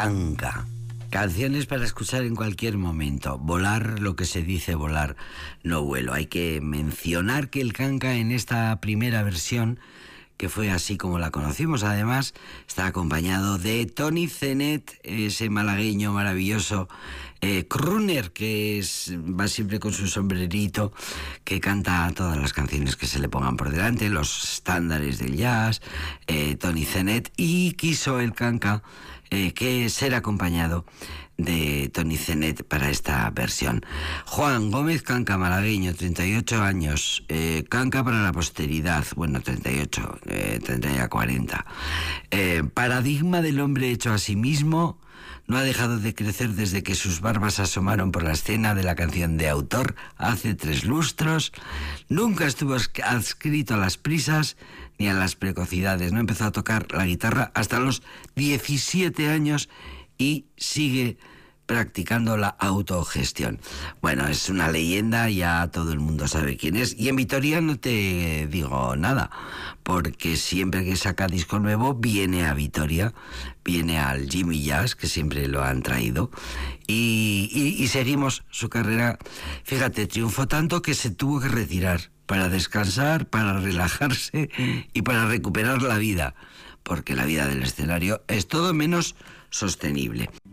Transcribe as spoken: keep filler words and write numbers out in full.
Kanka. Canciones para escuchar en cualquier momento. Volar, lo que se dice volar, no vuelo. Hay que mencionar que el Kanka en esta primera versión, que fue así como la conocimos, además, está acompañado de Tony Zenet, ese malagueño maravilloso, eh, crooner, que es, va siempre con su sombrerito, que canta todas las canciones que se le pongan por delante, los estándares del jazz, eh, Tony Zenet, y quiso el Kanka eh, que ser acompañado de Tony Zenet para esta versión. Juan Gómez Kanka, malagueño, treinta y ocho años, eh, Kanka para la posteridad, bueno, treinta y ocho, eh, tendría cuarenta. Eh, paradigma del hombre hecho a sí mismo, no ha dejado de crecer desde que sus barbas asomaron por la escena de la canción de autor hace tres lustros. Nunca estuvo adscrito a las prisas ni a las precocidades. No empezó a tocar la guitarra hasta los diecisiete años y sigue practicando la autogestión. Bueno, es una leyenda, ya todo el mundo sabe quién es. Y en Vitoria no te digo nada, porque siempre que saca disco nuevo viene a Vitoria, viene al Jimmy Jazz, que siempre lo han traído, y, y, y seguimos su carrera. Fíjate, triunfó tanto que se tuvo que retirar para descansar, para relajarse y para recuperar la vida, porque la vida del escenario es todo menos sostenible.